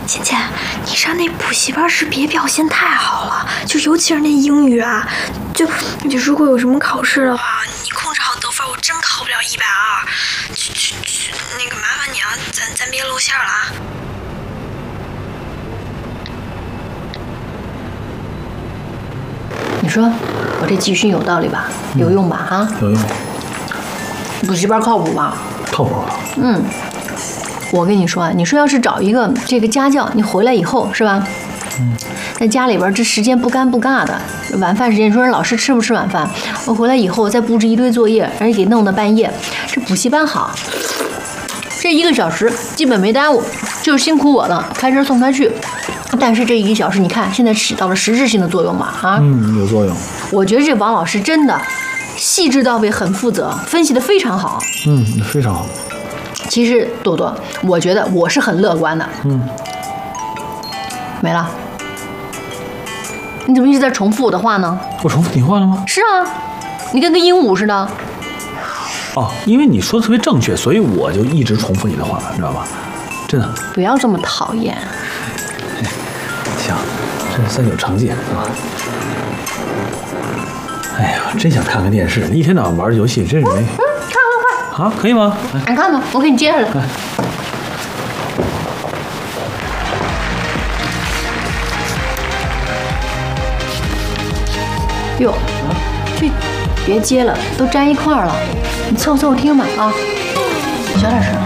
倩倩，你上那补习班是别表现太好了，就尤其是那英语啊，就如果有什么考试的话，你控制好得分，我真考不了120。那个麻烦你啊，咱别露馅了啊。 你说我这集训有道理吧？有用吧？啊， 有用。 补习班靠谱吧？ 靠谱。 我跟你说啊，你说要是找一个这个家教，你回来以后是吧？在家里边这时间不尴不尬的，晚饭时间，你说老师吃不吃晚饭？我回来以后再布置一堆作业，人家给弄到半夜。这补习班好，这1个小时基本没耽误，就是辛苦我了，开车送他去。但是这1个小时，你看现在起到了实质性的作用吧？啊， 有作用。 我觉得这王老师真的细致到位，很负责，分析得非常好。 非常好。 其实多多，我觉得我是很乐观的。没了。你怎么一直在重复我的话呢？ 我重复你话了吗？ 是啊，你跟个鹦鹉似的。 哦，因为你说的特别正确，所以我就一直重复你的话，你知道吧？真的。 不要这么讨厌。 行，这算有成绩啊。哎呀，真想看看电视，一天到晚玩游戏，真是没。看啊，可以吗？ 你看吧，我给你接下来。哟，这别接了，都粘一块儿了，你凑听吧啊，小点声。